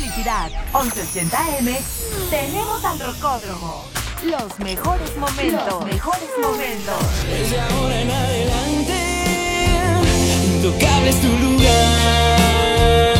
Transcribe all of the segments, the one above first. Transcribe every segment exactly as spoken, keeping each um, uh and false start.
Felicidad, once ochenta A M, tenemos al Rocódromo. Los mejores momentos. Los mejores momentos. Desde ahora en adelante, Intocable es tu lugar.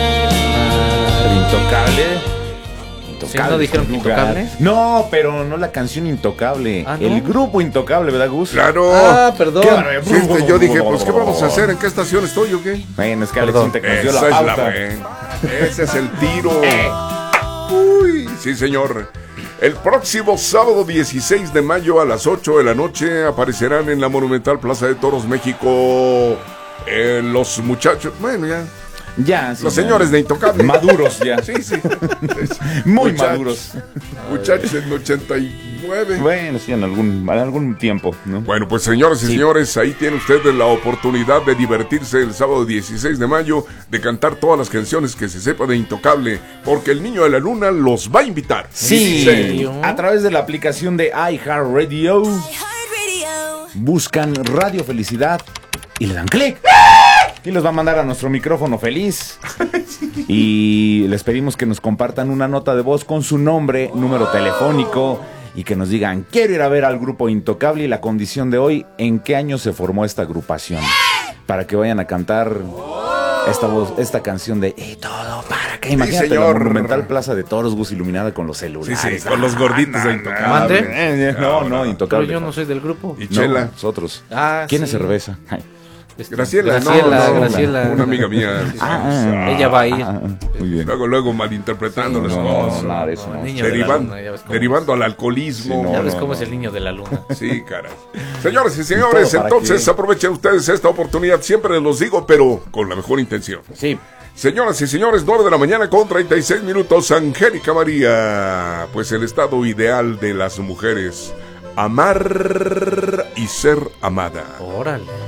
Intocable. ¿Sí, no dijeron que Intocable? No, pero no la canción Intocable. ¿Ah, no? El grupo Intocable, ¿verdad, Gus? Claro. Ah, perdón. Sí, este, yo dije, pues, ¿qué vamos a hacer? ¿En qué estación estoy o qué? Bueno, es que Alex Perdón. Intec nos dio Esa la es la pauta. buena. Ese es el tiro. Uy, sí, señor. El próximo sábado dieciséis de mayo a las ocho de la noche aparecerán en la Monumental Plaza de Toros, México, eh, los muchachos, bueno, ya, Ya, sí, los ya. señores de Intocable. Maduros ya. Sí, sí. Muy Muchachos. maduros. Muchachos en ochenta y nueve. Bueno, sí, en algún, en algún tiempo, ¿no? Bueno, pues señores y Sí. señores, ahí tiene usted la oportunidad de divertirse el sábado dieciséis de mayo, de cantar todas las canciones que se sepa de Intocable, porque el Niño de la Luna los va a invitar. Sí, Sí. a través de la aplicación de iHeartRadio buscan Radio Felicidad y le dan clic. Y los va a mandar a nuestro micrófono feliz. Y les pedimos que nos compartan una nota de voz con su nombre, número telefónico y que nos digan, quiero ir a ver al grupo Intocable y la condición de hoy, en qué año se formó esta agrupación. Para que vayan a cantar esta voz, esta canción de Y todo para que. Imagínate la señor. Monumental Plaza de Toros, Gus, iluminada con los celulares. Sí, sí, con los gorditos de Intocable. ¿Mande? Eh, No, no, Pero Intocable. yo no soy del grupo. Y No, Chela. nosotros. Ah, ¿Quién sí. es cerveza? Ay. Este, Graciela, Graciela, no, no, Graciela. una amiga mía. Ah, Ella va a ir. ah, muy bien. Luego, luego malinterpretando las No, cosas. nada de eso, no. Niño de la Derivando, luna, ya ves cómo, derivando al alcoholismo. Sí, no, ya ves no, cómo no. es el niño de la luna. Sí, caray. Señores y señores, ¿Todo para entonces qué? aprovechen ustedes esta oportunidad. Siempre les los digo, pero con la mejor intención. Sí. Señoras y señores, nueve de la mañana con treinta y seis minutos. Angélica María, pues el estado ideal de las mujeres: amar y ser amada. Órale.